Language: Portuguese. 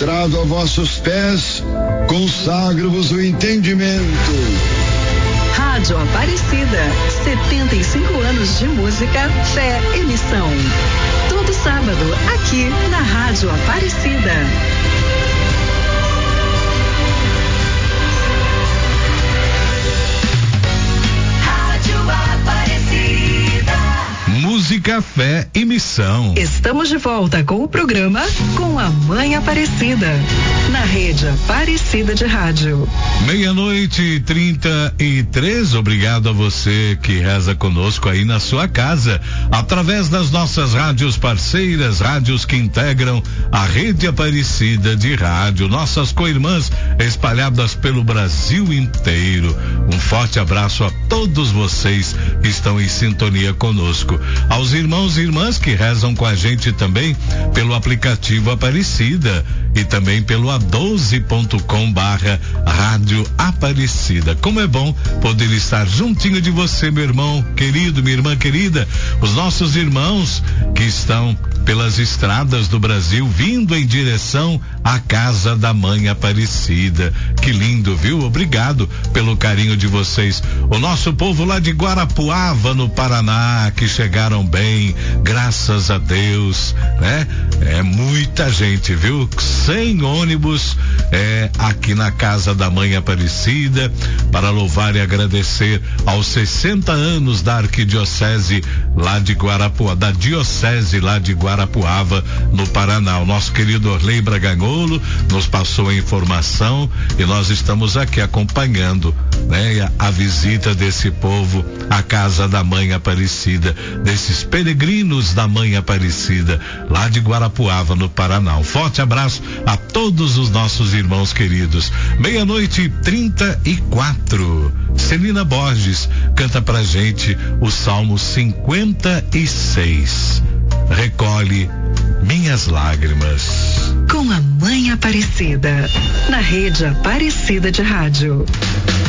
prostrado a vossos pés, consagro-vos o entendimento. Rádio Aparecida, 75 anos de música, fé e missão. Todo sábado, aqui na Rádio Aparecida. Música, fé e missão. Estamos de volta com o programa Com a Mãe Aparecida, na rede Aparecida de Rádio. 00:33. Obrigado a você que reza conosco aí na sua casa, através das nossas rádios parceiras, rádios que integram a rede Aparecida de Rádio, nossas co-irmãs espalhadas pelo Brasil inteiro. Um forte abraço a todos vocês que estão em sintonia conosco. Aos irmãos e irmãs que rezam com a gente também pelo aplicativo Aparecida e também pelo a12.com/Rádio Aparecida. Como é bom poder estar juntinho de você, meu irmão querido, minha irmã querida, os nossos irmãos que estão pelas estradas do Brasil vindo em direção à casa da Mãe Aparecida. Que lindo, viu? Obrigado pelo carinho de vocês. O nosso povo lá de Guarapuava, no Paraná, que chegaram bem, graças a Deus, né? É muita gente, viu? 100 ônibus aqui na casa da Mãe Aparecida para louvar e agradecer aos 60 anos da arquidiocese lá de Guarapuava, da diocese lá de Guarapuava, no Paraná. O nosso querido Orley Braganholo nos passou a informação e nós estamos aqui acompanhando, né, a visita desse povo à casa da Mãe Aparecida, desses peregrinos da Mãe Aparecida lá de Guarapuava, no Paraná. Um forte abraço a todos os nossos irmãos queridos. 00:34. Celina Borges canta pra gente o Salmo 56. Recolhe minhas lágrimas. Com a Mãe Aparecida, na rede Aparecida de Rádio.